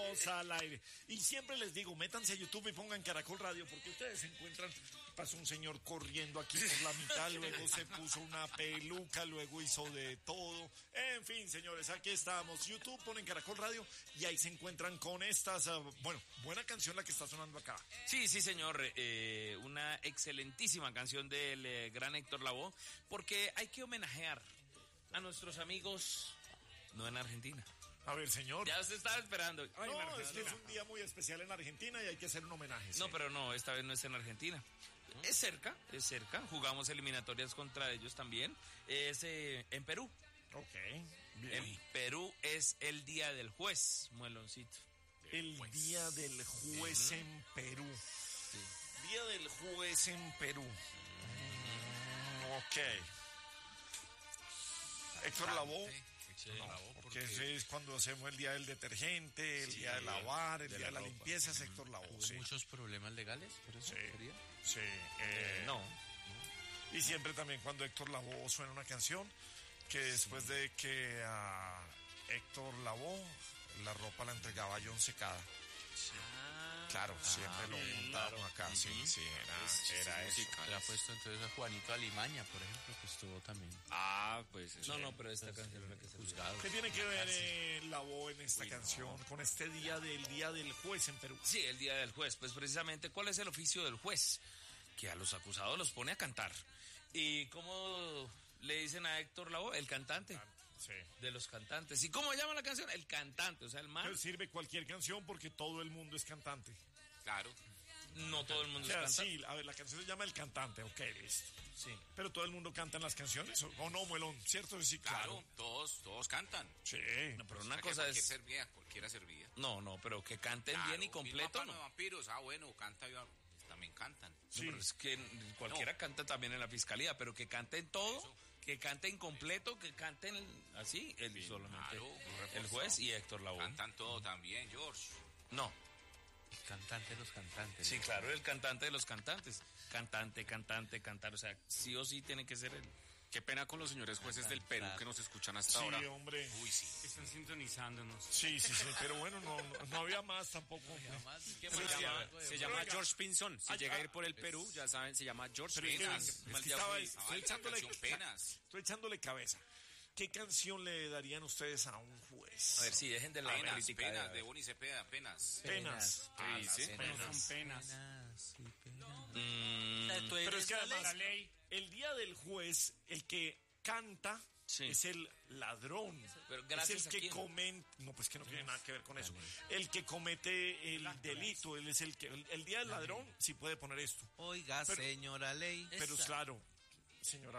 Estamos al aire. Y siempre les digo, métanse a YouTube y pongan Caracol Radio, porque ustedes se encuentran, pasó un señor corriendo aquí por la mitad, luego se puso una peluca, luego hizo de todo. En fin, señores, aquí estamos. YouTube, ponen Caracol Radio y ahí se encuentran con estas, buena canción la que está sonando acá. Sí, señor, una excelentísima canción del gran Héctor Lavoe, porque hay que homenajear a nuestros amigos, no en Argentina. A ver, señor. Ya se estaba esperando. Ay, no, es que es un día muy especial en Argentina y hay que hacer un homenaje. No, pero no, esta vez no es en Argentina. Es cerca. Jugamos eliminatorias contra ellos también. Es en Perú. Ok, bien. En Perú es el Día del Juez, Mueloncito. El Día del Juez en Perú. Sí. Día del Juez en Perú. Ok. Héctor Lavoe. Sí, no, porque ese es cuando hacemos el día del detergente, el día de lavar, el día de la limpieza, es Héctor Lavoe. ¿Hubo muchos problemas legales por eso? Sí. No. Y siempre también cuando Héctor Lavoe suena una canción, que después de que a Héctor Lavoe la ropa la entregaba John Secada. Claro, siempre lo montaron acá. Sí, era eso. Le ha puesto entonces a Juanito Alimaña, por ejemplo, que estuvo también. Pues. No, pero esta canción es la que se juzgado. ¿Qué tiene que ver Lavoe en esta canción con este Día del Juez en Perú? Sí, el Día del Juez. Pues precisamente, ¿cuál es el oficio del juez? Que a los acusados los pone a cantar. ¿Y cómo le dicen a Héctor Lavoe? El cantante. Sí. De los cantantes. ¿Y cómo llama la canción? El cantante, o sea, el man. Pero sirve cualquier canción porque todo el mundo es cantante. Claro. No todo el mundo es cantante. Sí, a ver, la canción se llama El Cantante, ok, listo. Sí. Pero todo el mundo canta en las canciones, ¿o no, Muelón? ¿Cierto? Sí, claro. Todos cantan. Sí. No, pero una cosa es... Cualquiera servía. No, pero que canten bien y completo, ¿no? Vampiros, canta bien. También cantan. Sí. No, pero es que cualquiera canta también en la fiscalía, pero que canten todo... Eso. Que canten completo, que canten así, solamente el juez y Héctor Lavoe. Cantan todo también, George. No. El cantante de los cantantes. Sí, claro, el cantante de los cantantes. Cantante, cantar, o sea, sí o sí tiene que ser él. Qué pena con los señores jueces del Perú que nos escuchan hasta ahora. Sí, hombre. Uy, sí. Están sintonizándonos. Sí, pero bueno, no había más tampoco. Se llama George Pinson. Si llega a ir por el Perú, ya saben, se llama George Penas. Estoy echándole cabeza. ¿Qué canción le darían ustedes a un juez? A ver, sí, dejen de la política. Penas, de Bonnie Cepeda, penas. Penas. Sí. No son penas. Pero es que además, el día del juez, el que canta es el ladrón. Pero gracias es el que comete. No, pues que no tiene nada que ver con eso. El que comete el delito, él es el que. El día del ladrón sí puede poner esto. Oiga, señora ley. Pero claro, señora